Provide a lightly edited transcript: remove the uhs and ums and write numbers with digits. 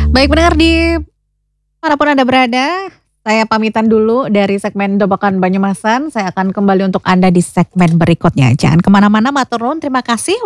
Baik pendengar di manapun Anda berada, saya pamitan dulu dari segmen Dobakan Banyumasan. Saya akan kembali untuk Anda di segmen berikutnya. Jangan kemana-mana, matur nuwun, terima kasih.